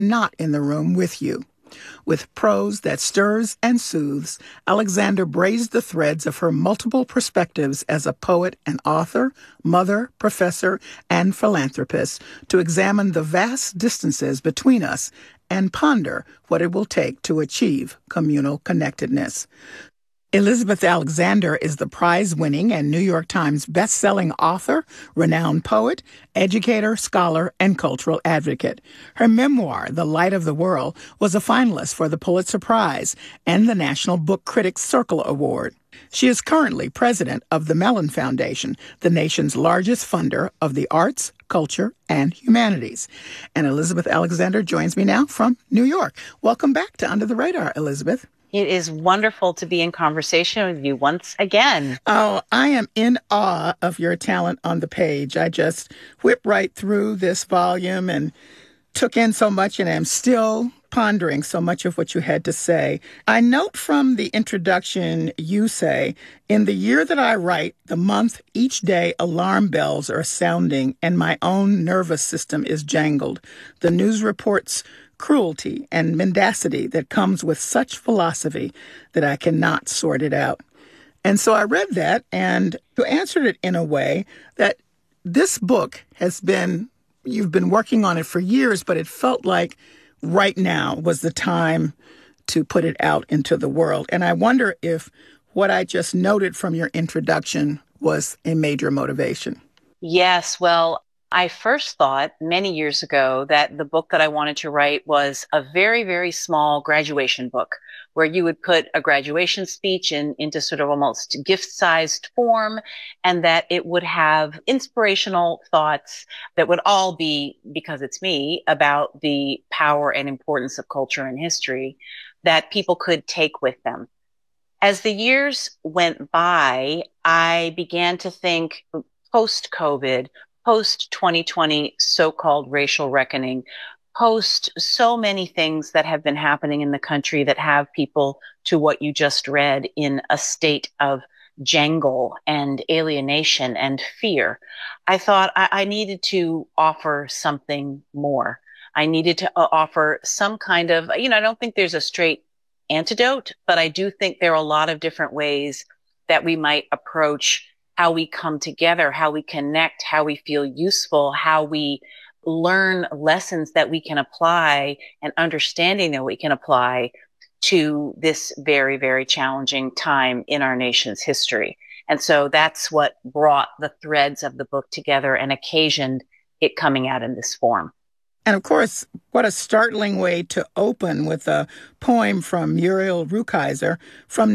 not in the room with you. With prose that stirs and soothes, Alexander braided the threads of her multiple perspectives as a poet and author, mother, professor, and philanthropist to examine the vast distances between us and ponder what it will take to achieve communal connectedness. Elizabeth Alexander is the prize-winning and New York Times best-selling author, renowned poet, educator, scholar, and cultural advocate. Her memoir, The Light of the World, was a finalist for the Pulitzer Prize and the National Book Critics Circle Award. She is currently president of the Mellon Foundation, the nation's largest funder of the arts, culture, and humanities. And Elizabeth Alexander joins me now from New York. Welcome back to Under the Radar, Elizabeth. It is wonderful to be in conversation with you once again. Oh, I am in awe of your talent on the page. I just whipped right through this volume and took in so much, and am still pondering so much of what you had to say. I note from the introduction you say, in the year that I write, the month, each day, alarm bells are sounding and my own nervous system is jangled. The news reports cruelty and mendacity that comes with such philosophy that I cannot sort it out. And so I read that, and you answered it in a way that this book you've been working on it for years, but it felt like right now was the time to put it out into the world. And I wonder if what I just noted from your introduction was a major motivation. Yes, well, I first thought many years ago that the book that I wanted to write was a very, very small graduation book where you would put a graduation speech into sort of almost gift-sized form, and that it would have inspirational thoughts that would all be, because it's me, about the power and importance of culture and history that people could take with them. As the years went by, I began to think post-COVID, post-2020 so-called racial reckoning, post so many things that have been happening in the country that have people, to what you just read, in a state of jangle and alienation and fear. I thought I needed to offer something more. I needed to offer some kind of, I don't think there's a straight antidote, but I do think there are a lot of different ways that we might approach how we come together, how we connect, how we feel useful, how we learn lessons that we can apply, and understanding that we can apply to this very, very challenging time in our nation's history. And so that's what brought the threads of the book together and occasioned it coming out in this form. And of course, what a startling way to open with a poem from Muriel Rukeyser from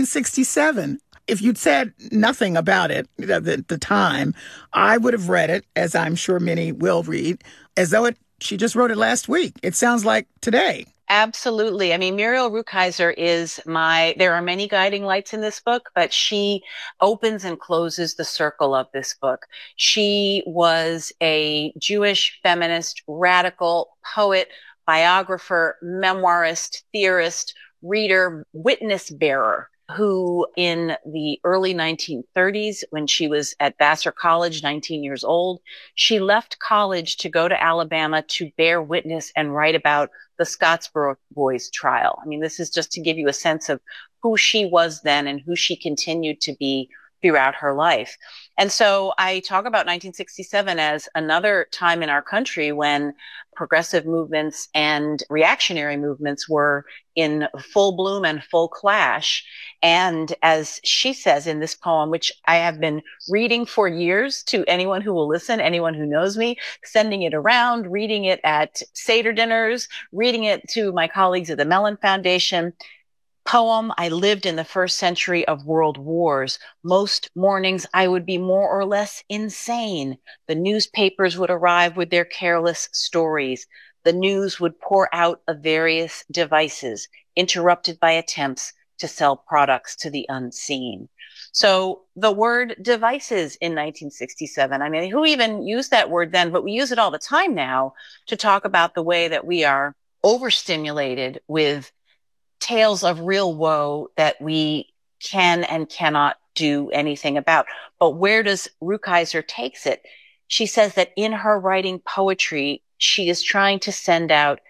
1967. If you'd said nothing about it at the time, I would have read it, as I'm sure many will read, as though she just wrote it last week. It sounds like today. Absolutely. I mean, Muriel Rukeyser is there are many guiding lights in this book, but she opens and closes the circle of this book. She was a Jewish feminist, radical poet, biographer, memoirist, theorist, reader, witness bearer, who in the early 1930s, when she was at Vassar College, 19 years old, she left college to go to Alabama to bear witness and write about the Scottsboro Boys trial. I mean, this is just to give you a sense of who she was then and who she continued to be throughout her life. And so I talk about 1967 as another time in our country when progressive movements and reactionary movements were in full bloom and full clash. And as she says in this poem, which I have been reading for years to anyone who will listen, anyone who knows me, sending it around, reading it at Seder dinners, reading it to my colleagues at the Mellon Foundation. Poem, I lived in the first century of world wars. Most mornings I would be more or less insane. The newspapers would arrive with their careless stories. The news would pour out of various devices, interrupted by attempts to sell products to the unseen. So the word devices in 1967, I mean, who even used that word then? But we use it all the time now to talk about the way that we are overstimulated with tales of real woe that we can and cannot do anything about. But where does Rukeyser takes it? She says that in her writing poetry, she is trying to send out